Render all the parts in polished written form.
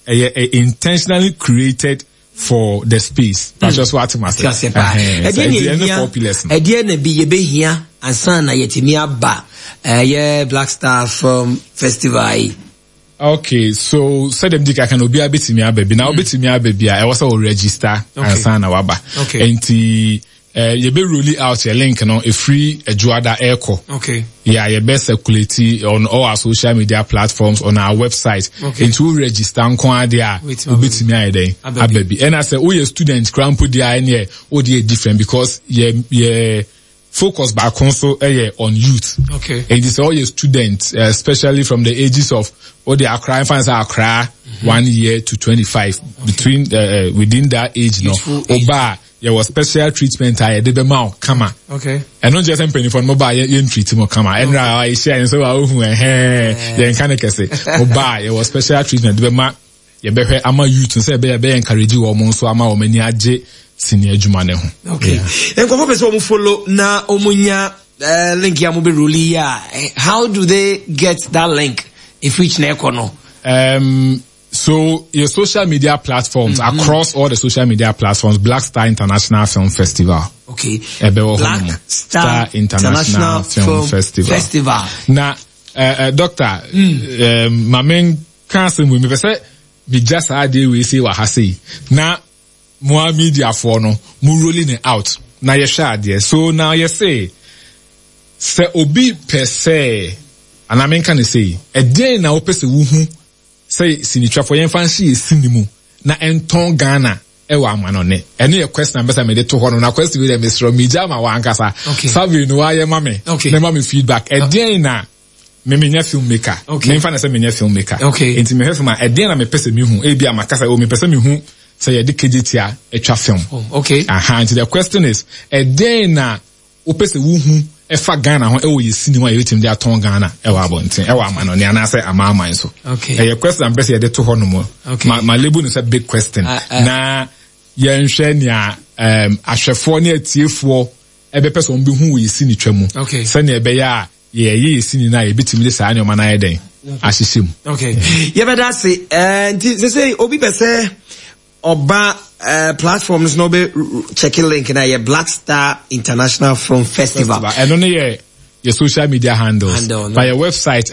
intentionally created for the space. That's just what master. Black Star from Festival. Okay, so said them dick I can be a bit me baby. Now bit me baby. I was all register and sign a waba. Okay. And you be rolling out your link, a free Juada Echo. Okay. Yeah, you best circulate on all our social media platforms on our website. Okay. And to register and come there. Bit me a day. A baby. And I say, oh, your students cramp put there and yeah, oh, they different because yeah. Focus back also on youth. Okay. And it's all your students, especially from the ages of the Accra fans are Accra 1 year to 25. Okay. Between within that age, Oba, there was special treatment. Come on. Okay. And not just penny for mobile you treat him come on. And I share and so kind of say Oba, there was special treatment. You be ama youth and say be encourage you almost so ama many aje. Senior Jumane. Okay. And come person follow na omunya link ya mobe ruli ya. How do they get that link if which na ekono? So your social media platforms across all the social media platforms, Black Star International Film Festival. Okay. Black Star International Film Festival. Now, doctor, my main counsel with me say me just idea we say what I say. Now more media for no, more rolling it out. Now you share there. So now you say obi per se, and I mean can say a day na ope se wuhu say sinitra for yen fancy sinimu na enton Ghana ewa amanone. Any a question ambassador me de to hono na question with them is from media ma wankasa. Sabi no aye mame. Ne mame feedback. A day na me menya filmmaker. Me fan say menya filmmaker. Enti me hefe ma a day na me pese me hu e bia makasa o me pese me hu say you dikejiti a film. Okay. And the question is, a day na opese wuhu efa Ghana ho ewo yesini you yetim dia ton Ghana ewa abonten ewa amano ne ana say amama so. Okay. A question am say de to ho no mo. My label is a big question. Na yenhwe nia ahwefo ne atiefo ebe person bi hu yesini twam. Okay. Say na ebe ya ye yesini na ye bitim de sa anyoma na ye den. Ashisim. Okay. Yeah, but that's it. And say obi be say Oba platforms no be checking link na your Black Star International Film Festival. And only your social media handles. By your website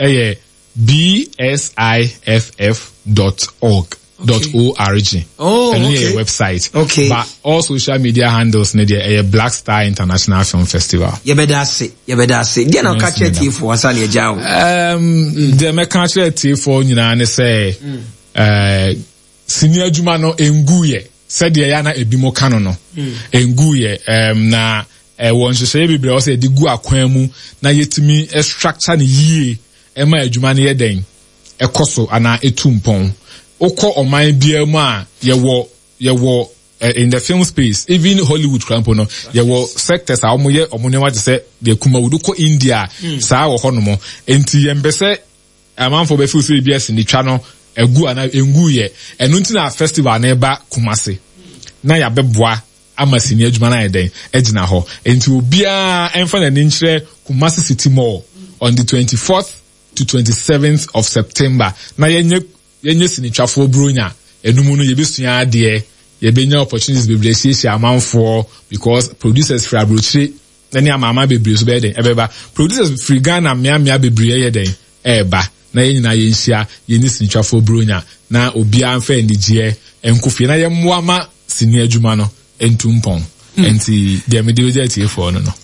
bsiff.org. .org. Oh, and okay. Your website. Okay. But all social media handles need a Black Star International Film Festival. You better say. Then I'll catch it for us on your job. The me catch it for you know say senior juma no enguye said ya na ebimo kano no enguye na won hwehwe bebre o say de gu akwan mu na yetimi structure ne yie ema adwuma ne yeden ekoso ana etumpon okọ oman bia mu a yewo in the film space, even Hollywood crampo no, there were sectors a omo what to say the kuma wuduko India saa wo hono enti yembese amanfo be feel so BS in the channel egu ana enguye enu nti na festival na eba Kumasi na ya beboa amasini adwuma na eden egina ho enti obia emfa na ninkyere Kumasi City Mall on the 24th to 27th of September na yenye sinitwafo bronya enumu no yebesua ade yebenya opportunities bebre share amanfo because producers free abrochire na amama bebre so be den ebeba producers free Ghana mia bebre yeden eba na yenyina yenhia yenisinitwafo bronya na obia mfa enigye enkofie na yemmoama sini adwuma no entumpon enti de medeje tiefo no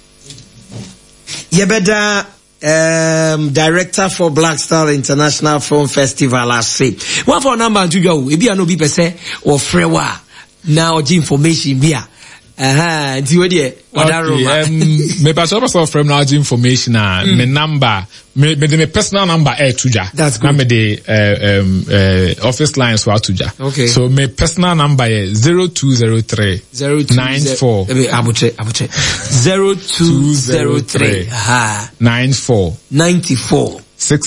yebeda director for Black Star International Film Festival I say one for number to go e bia no bi pese or frewa now the information bia nti we dey odaroma me pass up from now information me number me personal number tuja that's good na me the office lines wa tuja okay so my personal number is 0203 94 0203 94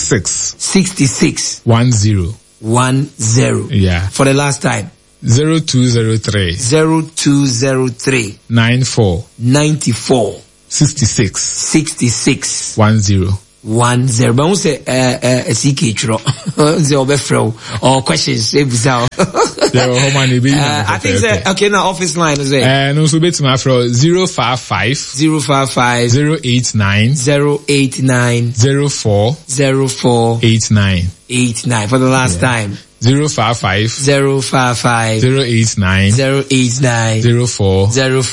66 10 yeah for the last time 0203 94 66 10 10. But who say CK Chro? The overflow or questions? I think say okay now office line is there. No, so bet my fro 055 089 04 89 for the last time. 055 089 04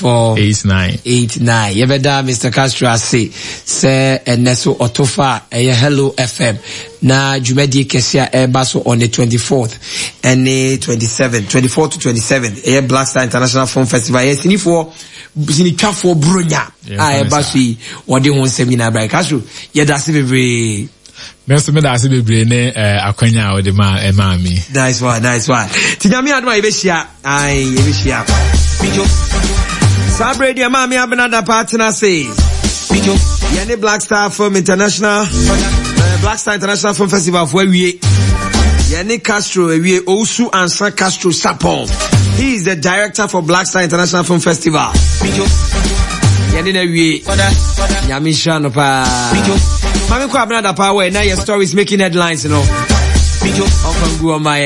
89. Yebeda Mr. Castro say Neso Otofa Hello FM na Jumedi Kesia Baso on the 24th and the 24th to 27th Black Star International Film Festival. Yes, ni for Brunya Basi or the one seminar by Castro. Yeah, that's very Mr. Medasi be brain akwanya o de ma mi. Nice one. Tinyami adwa ebeshia. Ebeshia. Bijo. Sabre dia ma mi abnada partner says. Bijo. Yene Black Star Film International Black Star International Film Festival for we. Yene Castro we Osu Ansa Castro Sapon. He is the director for Black Star International Film Festival. Bijo. Yene na we. Nyami shano pa. Bijo. Mami kwa abnada power now your story is making headlines, you know. On my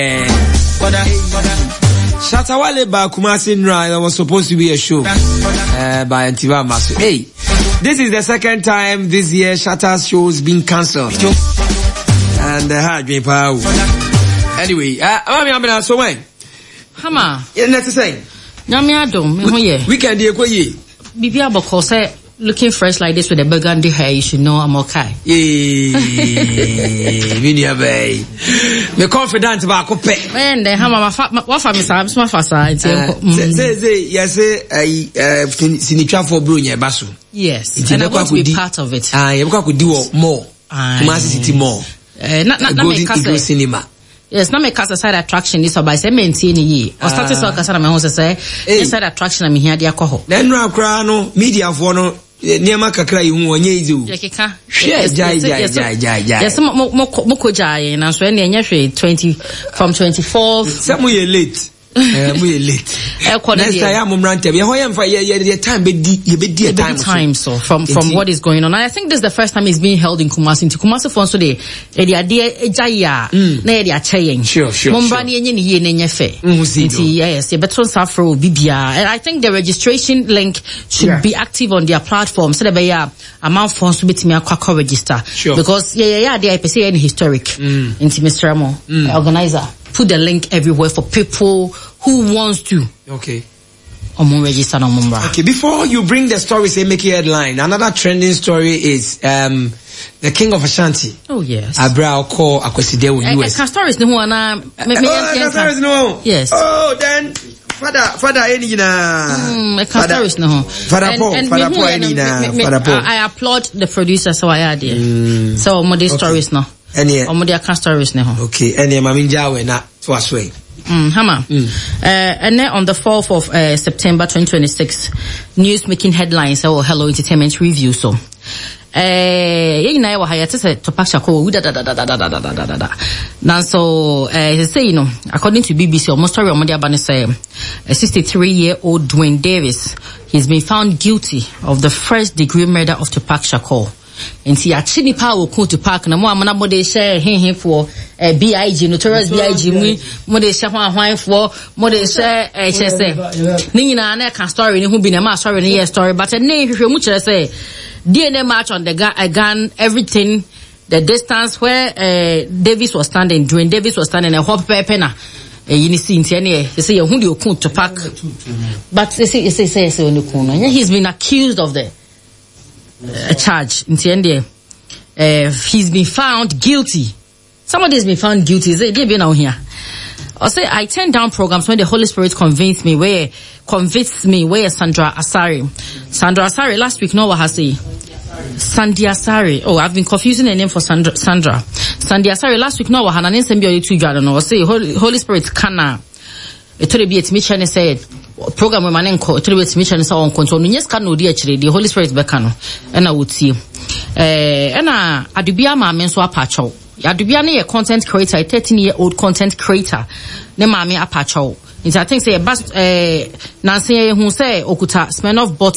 Shatawale ba Kumasi Nra, that was supposed to be a show by Antiba Masu. Hey, this is the second time this year Shatta's shows been cancelled. And hard me power. Anyway, Mami abnada so when? Hama. Yeah, let's say. Nyami adom, me ho ye. Weekend dey kwa ye. Bibi aboko say looking fresh like this with a burgundy hair, you should know I'm okay. Video bay. Me confident about cope. And then how what family sabs my fasa. Say yes, Sinitra for Brunya Basu. Yes, and I want to be part of it. You could do more. Kumasi City more. Not Golden Eagle Cinema. Yes, na make a side attraction this about say maintain ye. O start so kasa na me ho say side attraction na me hia de akọ. Na nra akra no media for no niema kakra yi hu onye izu. Yekeka. Jai. Yes, mo ko jai na so na enye hwe 20 from 24. Some we late. We late. Next time I'm run tell you how am for your time be time so from what is going on. And I think this is the first time it's being held in Kumasi. In Kumasi for so the idea ejaya na e dey acheyen. Sure. Momba ni enye ni ye na enye fe. Yes, beton safro bibia. And I think the registration link should be active on their platform so that be amount for so betimi akwa register because they say any historic into Mr. Amo organizer put the link everywhere for people who wants to. Okay. Register on Mumbra. Okay, before you bring the story, say make a headline. Another trending story is the King of Ashanti. Oh yes. Abra Oko Akweside US. Stories no one stories no. Yes. Oh, then Father any na. Stories no. Father Paul any na. Father Paul. I applaud the producer so I had there. So more stories no. Any omodia can stories ne ho. Okay, any mami njawe na to aswe. Hama. And then on the 4th of September 2026, news making headlines Hello Entertainment Review so. Wa haya tese Tupac Shakur Now so say according to BBC almost story omodia bane say a 63-year-old Dwayne Davis, he's been found guilty of the first-degree murder of Tupac Shakur. Nti achini pa wo ko to park na mo amana mo de share hen for BIG notorious BIG mo de share hwan for mo de share say ni nyina na ka story ni hu bi na ma story ni yes story but na hwehwe mu kire say DNA match on the gun everything the distance where Davis was standing Dwayne Davis was standing a hop pepe na yini si nti ene say hu de okun to park but say on kun no he's been accused of the a charge in the end he's been found guilty. Somebody has been found guilty. They be now here. I say I turn down programs when the Holy Spirit convinced me where Sandra Asari last week no what has say Sandy Asari. Oh, I've been confusing the name for Sandra. Sandy Asari last week no what had an insembio to no say Holy Spirit kana it told be at Mitchell said program with manenko it will be mission so on control yes can no dey the Holy Spirit be can and I would see and adubia ma men so apacho adubia na content creator a 13-year-old content creator ne ma apacho I think say bas Nancy who say okuta Smirnoff bottle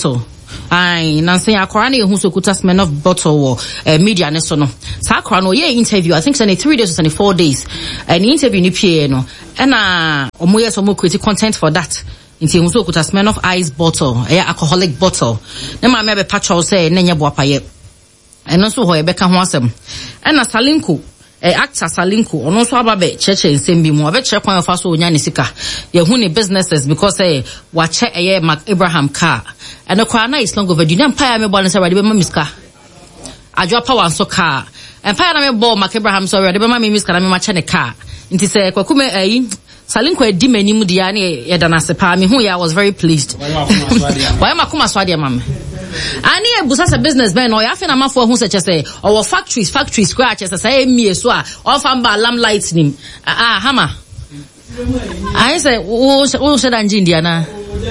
Ai, Nancy Akorani who so kuta smell of bottle or media ne so no. Sa Akorano interview, I think it's 3 days or 4 days. An interview ni PA no. And omoye so mo create content for that. Inti who so kuta smell of ice bottle, alcoholic bottle. Na ma me be patrol say nenya boapaye. And also ho e beka ho asem. And Salinko actor Salinko ono so ababe cheche nsembi mu abeche kwan fa so onya ne sika ye hu ne businesses because wa che Mark Abraham car and the kwa na is long overdue na empire me ball say ready be ma miska adwo power so car empire na me ball Mark Abraham so ready be ma miska na me ma che ne car nti say kwakume Salinko edi manim dia na ye dana sepa me hu ya was very pleased why makuma so dia mama ani ebusa se businessman no ya fe na mafo hu se che or factories scratch say me so a of amba lamp lights nim hammer I say o se dan jindia na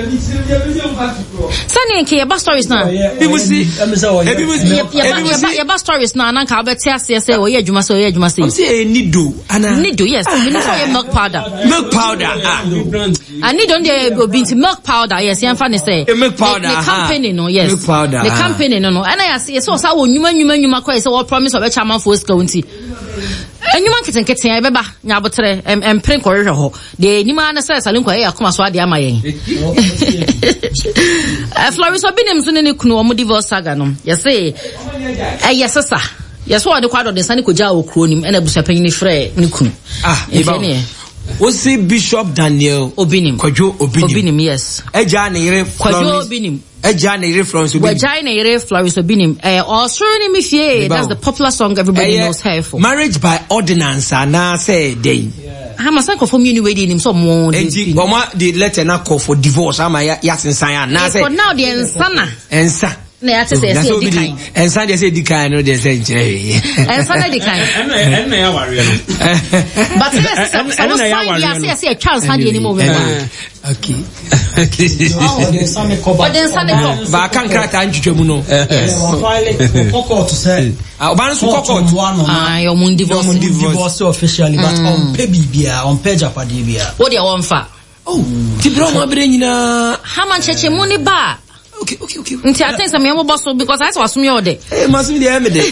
Sani nke your stories na people see your stories na nanka obeti ase say o ye adwuma say say nido yes we need for milk powder I need on the obinti milk powder yes yan fa ne say milk powder the company no yes milk powder the company no and I say so sa wo nwuma kwa say what promise of chairman for scounty enyuma keten ya beba nya botre empren korehwe ho de nyuma na say Salinko akoma so ade ama yen Florence Obinim so ne kunu omo divorce saga no say yesesa yeso ode kwado de sane koja okro nim na busapanyi frɛ ne kunu we see Bishop Daniel Obinim Kwajo Obinim yes eja ne yire Kwajo Obinim eja ne yire Florence Obinim eja ne yire Florence Obinim osoro ni mifie that's the popular song everybody knows her for marriage by ordinance na say day I'm a psycho for me wedding him some more the letter na call for divorce ama yasensan na say for now the ensa na ya say dikai ensa dey say dikai no dey say nche ensa na dikai enna ya ware no but yes say a chance hand any more okay ba kan krata antwetwemu no court say oban so court your mun divorce officially but on pay bibia on pay japade bia what dey won fa ti bro mo abre nyina ha man cheche mu ni ba okay nti I think some yamo boss because I was me all day must be the me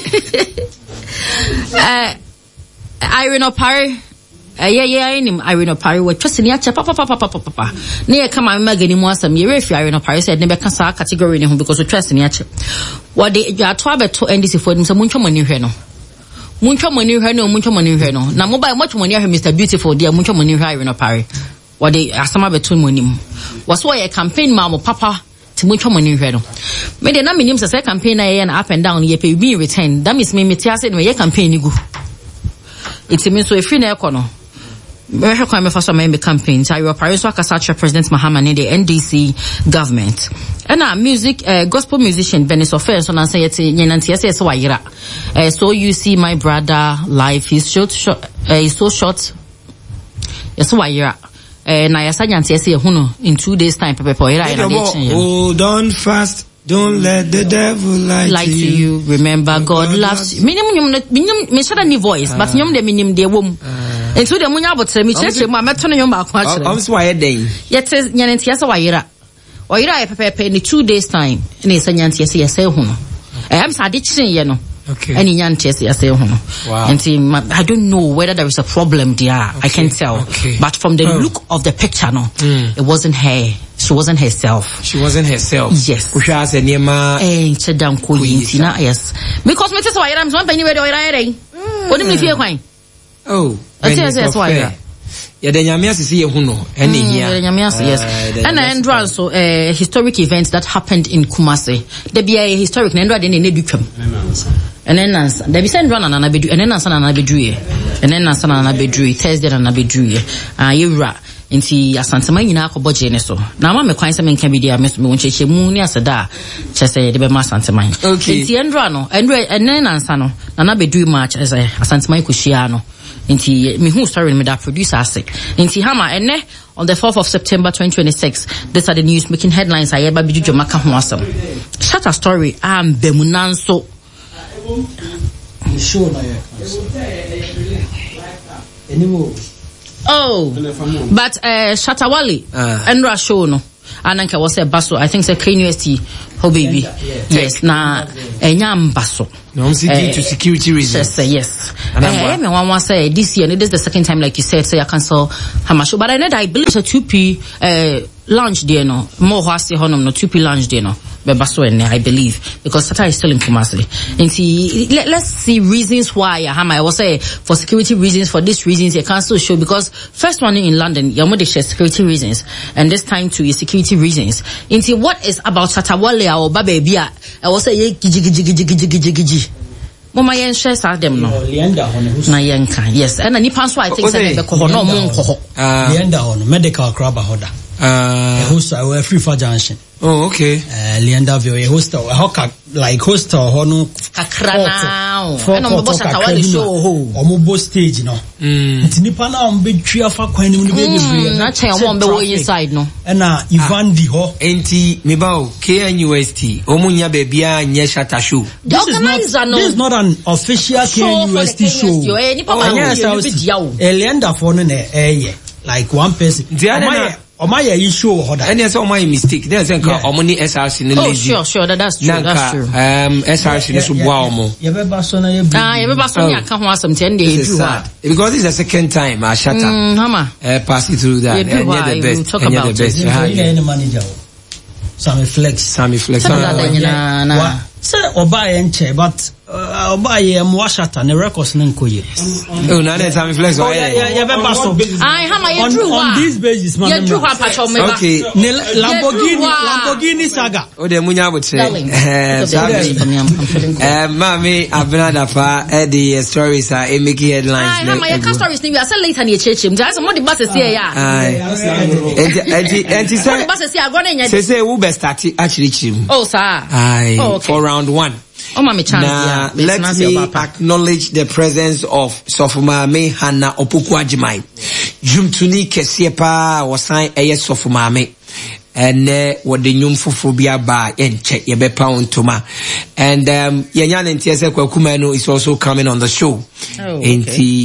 Irene Opare nim Irene Opare we trust ni acha papa na ye kama magani mu asam ye refi Irene Opare said ne be kasa category ne ho because we trust ni acha what they ato abeto NDC for nim so muntwa mani hwe no na mobile much money Mr Beautiful dia muntwa mani hwe Irene Opare what they asama beto mu nim was why a campaign ma mo papa mucho money hwe no me de na minim say campaign na ye na up and down ye pay be return that means me tiase no ye campaign ni gu it means so if na ekono me hwe kwa me fa so me campaign so your parents akasa President Mahama ne the NDC government and music gospel musician Venice Offense so na say yet nyanantia say so wayira so you see my brother life is so short yes wayira na yasa nyantia say huno in 2 days time pepe ira ina dey hold on fast, don't let the devil lie to you. Remember God loves you. Minim me shada ni voice but nyom de minim de wom entu de munya botre mi cheche mu ameto no nyom ba kwa kire am so waye den yet nyantia say wayira oyira ye pepe in 2 days time na yasa nyantia say yasa huno am sa de chin ye no okay any nyantia say yasa huno and I don't know whether there is a problem there. I can tell but from the look of the picture no it wasn't her. She wasn't herself. Yes. Usha se niema chedam ko yintina yes. Because me tell why I'm so penny where you what do me feel kwan? Oh. That's why. Yeah, the nyamia sisi ye huno ene here. The nyamia yes. And Andra so historic events that happened in Kumasi. There be a historic Andra de ne dutwam. And then Nansa. There be send run na bedu and then Nansa na bedu ye. And then Nansa na bedu Thursday na bedu ye. Yewra nti asantema nyina akobodje ne so na ma me kwan se me nka bi dia me woncheche mu ni aseda chese de be ma asantema nti Andra no enne Nansa no na bedu match ese asantema ikohia no nti me who story me da producer ase nti hama enne on the 4th of September 2026 these are the news making headlines ayeba bijujo maka ho asem shut a story am bemunanso show na ye anymore oh but Shatawali Andra show no Ananka was a basso. I think it's a KNUST. Oh baby, yes. Na enyam basso. No, I'm seeking to security reasons. Yes. Everyone wants say this year, and it is the second time, like you said, say I cancel Hamasho. But I believe it's a 2P lunch there, no more hasi honum, no 2P lunch there, no. I believe because Sata is still in Kumasi. And let's see reasons why I will say for security reasons, for these reasons, you cancel show because first one in London, Yamode share security reasons, and this time too is security reasons. Into what is about Satawale or Babebia, I will say gigi. Mama yen share sa dem no. Na yen kan. Yes. And ni panso I think say be ko no mo nko. Leander on medical crab hoda. Host our free for junction. Oh, okay. Leander view a hostel, a hawker like hostel hono kakra now. And on boss atawale show omo stage no. Nti nipa na on be twa fa kwan ni be bebre. Na chain won be way inside no. And Ivan di ho. Enti me ba o KNUST omo nya ba bia nye shata show. This is not an official KNUST show. Leander for no na like one person. Omaya issue hoda. And there's my mistake. There's a omni SRC in lazy. Oh, sure, that's true. That's true. SRC is wow. Because it's the second time I shut up. Pass it through that. And you're the best. Talk about it. Sammy Flex. Say Obaye enche, but Obaye Mwashata ne records nenkoye. Oh, na let Sammy Flex. On this basis, man. Okay. Lamborghini saga. Oh, the munya would say. Mami, Abena fa the stories are making headlines. My stories we are say later near church. There's some of the buses here. And say who best start actually chim. Oh, sir. For round one. Now, let me acknowledge the presence of Sofumame Hannah Opoku-Agyeman. Jumtuni Kesiepa wasan eye Sofumame. And what the nyum fufubia ba enche yebepa ontoma. And Yanyan Ntiese Kwakumenu is also coming on the show.